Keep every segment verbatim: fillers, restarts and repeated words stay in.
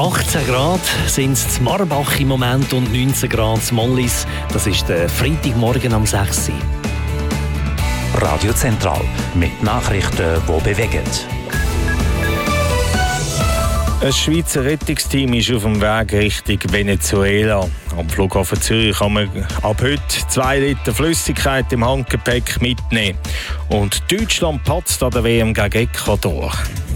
achtzehn Grad sind es in Marbach im Moment und neunzehn Grad in Mollis. Das ist der Freitagmorgen am sechs Uhr. Radio Zentral mit Nachrichten, die bewegen. Ein Schweizer Rettungsteam ist auf dem Weg Richtung Venezuela. Am Flughafen Zürich kann man ab heute zwei Liter Flüssigkeit im Handgepäck mitnehmen. Und Deutschland patzt an der W M gegen Ecuador.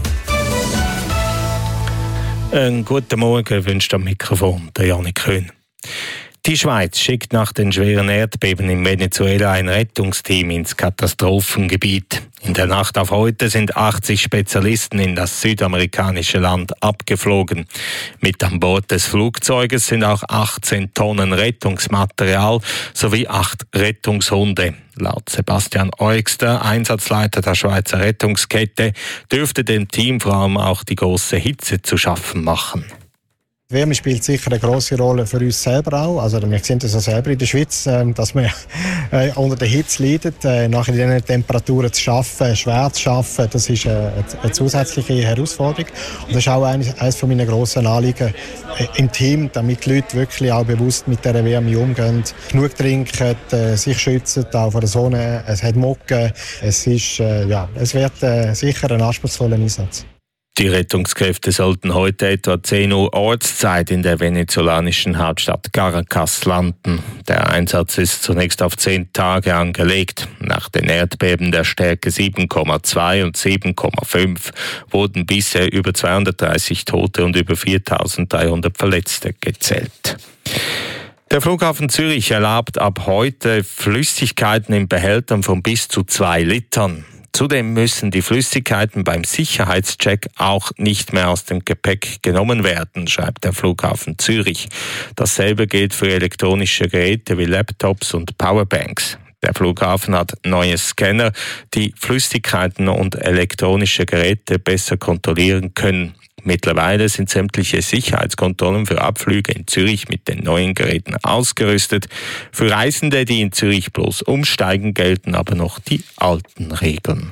Einen guten Morgen wünscht am Mikrofon der Janik Köhn. Die Schweiz schickt nach den schweren Erdbeben in Venezuela ein Rettungsteam ins Katastrophengebiet. In der Nacht auf heute sind achtzig Spezialisten in das südamerikanische Land abgeflogen. Mit an Bord des Flugzeuges sind auch achtzehn Tonnen Rettungsmaterial sowie acht Rettungshunde. Laut Sebastian Eugster, Einsatzleiter der Schweizer Rettungskette, dürfte dem Team vor allem auch die große Hitze zu schaffen machen. Die Wärme spielt sicher eine grosse Rolle für uns selber auch. Also wir sehen das auch selber in der Schweiz, dass wir unter der Hitze leiden. Nach diesen Temperaturen zu arbeiten, schwer zu arbeiten, das ist eine zusätzliche Herausforderung. Und das ist auch eines von meinen grossen Anliegen im Team, damit die Leute wirklich auch bewusst mit dieser Wärme umgehen. Genug trinken, sich schützen, auch von der Sonne. Es hat Mocken. Es ist, ja, es wird sicher ein anspruchsvoller Einsatz. Die Rettungskräfte sollten heute etwa zehn Uhr Ortszeit in der venezolanischen Hauptstadt Caracas landen. Der Einsatz ist zunächst auf zehn Tage angelegt. Nach den Erdbeben der Stärke sieben Komma zwei und sieben Komma fünf wurden bisher über zweihundertdreißig Tote und über viertausenddreihundert Verletzte gezählt. Der Flughafen Zürich erlaubt ab heute Flüssigkeiten in Behältern von bis zu zwei Litern. Zudem müssen die Flüssigkeiten beim Sicherheitscheck auch nicht mehr aus dem Gepäck genommen werden, schreibt der Flughafen Zürich. Dasselbe gilt für elektronische Geräte wie Laptops und Powerbanks. Der Flughafen hat neue Scanner, die Flüssigkeiten und elektronische Geräte besser kontrollieren können. Mittlerweile sind sämtliche Sicherheitskontrollen für Abflüge in Zürich mit den neuen Geräten ausgerüstet. Für Reisende, die in Zürich bloß umsteigen, gelten aber noch die alten Regeln.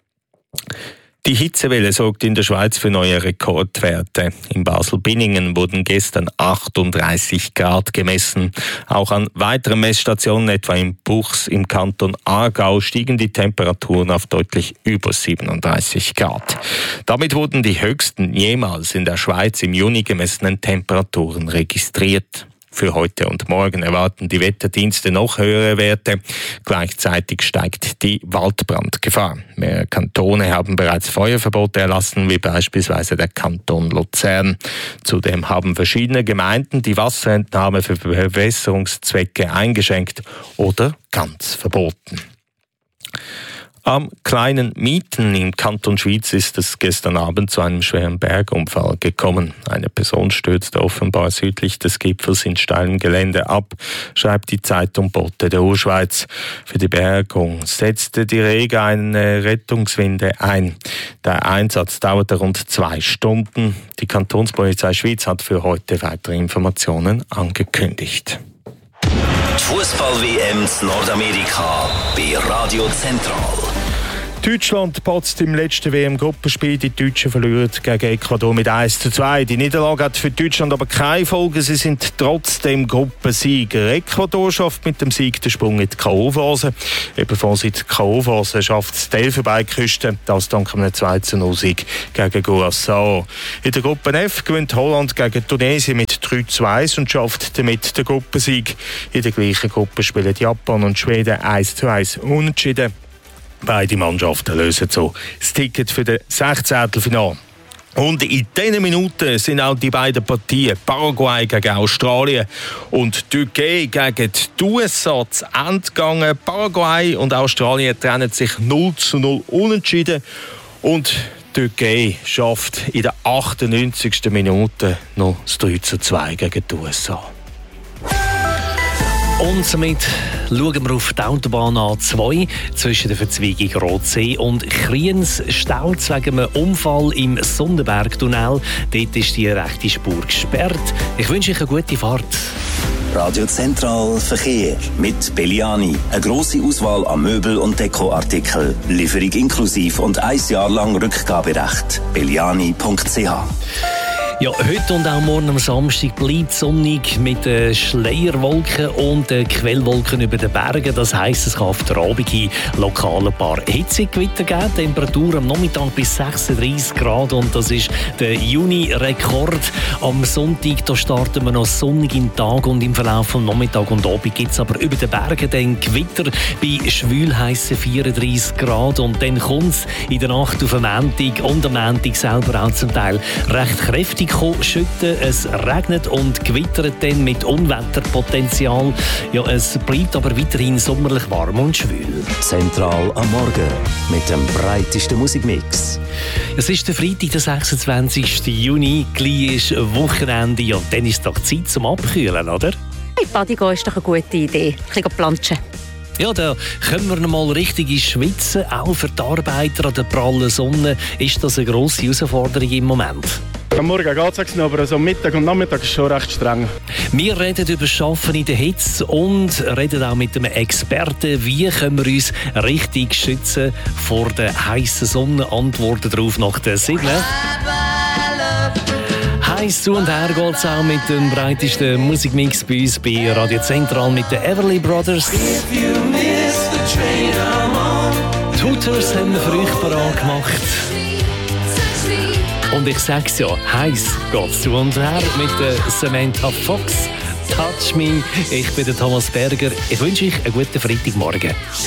Die Hitzewelle sorgt in der Schweiz für neue Rekordwerte. In Basel-Binningen wurden gestern achtunddreißig Grad gemessen. Auch an weiteren Messstationen, etwa in Buchs im Kanton Aargau, stiegen die Temperaturen auf deutlich über siebenunddreißig Grad. Damit wurden die höchsten jemals in der Schweiz im Juni gemessenen Temperaturen registriert. Für heute und morgen erwarten die Wetterdienste noch höhere Werte. Gleichzeitig steigt die Waldbrandgefahr. Mehrere Kantone haben bereits Feuerverbote erlassen, wie beispielsweise der Kanton Luzern. Zudem haben verschiedene Gemeinden die Wasserentnahme für Bewässerungszwecke eingeschränkt oder ganz verboten. Am Kleinen Mieten im Kanton Schwyz ist es gestern Abend zu einem schweren Bergunfall gekommen. Eine Person stürzte offenbar südlich des Gipfels in steilem Gelände ab, schreibt die Zeitung Bote der Urschweiz. Für die Bergung setzte die Rega eine Rettungswinde ein. Der Einsatz dauerte rund zwei Stunden. Die Kantonspolizei Schwyz hat für heute weitere Informationen angekündigt. Fußball-W M in Nordamerika bei Radio Zentral. Deutschland patzt im letzten W M-Gruppenspiel. Die Deutschen verlieren gegen Ecuador mit eins zu zwei. Die Niederlage hat für Deutschland aber keine Folgen. Sie sind trotzdem Gruppensieger. Ecuador schafft mit dem Sieg den Sprung in die K O-Phase. Ebenfalls in die K O-Phase schafft es die Elfenbeinküste. Das dank einem zwei zu null Sieg gegen Curaçao. In der Gruppe F gewinnt Holland gegen Tunesien mit drei zu eins und schafft damit den Gruppensieg. In der gleichen Gruppe spielen Japan und Schweden eins zu eins unentschieden. Beide Mannschaften lösen so das Ticket für das Sechzehntelfinale. Und in diesen Minuten sind auch die beiden Partien Paraguay gegen Australien und Türkei gegen die U S A zu Ende gegangen. Paraguay und Australien trennen sich null zu null unentschieden und die Türkei schafft in der achtundneunzigsten Minute noch das drei zu zwei gegen die U S A. Und somit schauen wir auf die Autobahn A zwei zwischen der Verzweigung Rotsee und Kriens. Staut wegen einem Unfall im Sonderbergtunnel. Dort ist die rechte Spur gesperrt. Ich wünsche euch eine gute Fahrt. Radio Zentral Verkehr mit Belliani. Eine grosse Auswahl an Möbel- und Dekoartikeln. Lieferung inklusiv und ein Jahr lang Rückgaberecht. belliani punkt c h. Ja, heute und auch morgen am Samstag bleibt sonnig mit den Schleierwolken und den Quellwolken über den Bergen. Das heisst, es kann auf der Abend hin lokal ein paar Hitzegewitter geben. Temperatur am Nachmittag bis sechsunddreissig Grad und das ist der Juni-Rekord. Am Sonntag da starten wir noch sonnig im Tag und im Verlauf vom Nachmittag und Abend gibt es aber über den Bergen dann Gewitter bei schwül heissen vierunddreissig Grad und dann kommt es in der Nacht auf den Montag und am Montag selber auch zum Teil recht kräftig schütten. Es regnet und gewittert dann mit Unwetterpotenzial. Ja, es bleibt aber weiterhin sommerlich warm und schwül. Zentral am Morgen mit dem breitesten Musikmix. Es ist der Freitag, der sechsundzwanzigsten Juni. Gleich ist Wochenende und dann ist es doch Zeit zum Abkühlen, oder? Hey, Badi gehen ist doch eine gute Idee. Ein bisschen planschen. Ja, da können wir noch mal richtig ins Schwitzen. Auch für die Arbeiter an der prallen Sonne ist das eine grosse Herausforderung im Moment. Am Morgen geht es, aber so Mittag und Nachmittag ist schon recht streng. Wir reden über das Arbeiten in der Hitze und reden auch mit einem Experten, wie können wir uns richtig schützen vor der heißen Sonne. Antworten darauf nach der sieben. Heiß zu und her geht es auch mit dem breitesten Musikmix bei uns bei Radio Zentral mit den Everly Brothers. Tutors haben wir für euch parat gemacht. Und ich sag's ja, heiß geht's zu und her mit der Samantha Fox. Touch Me. Ich bin der Thomas Berger. Ich wünsche euch einen guten Freitagmorgen.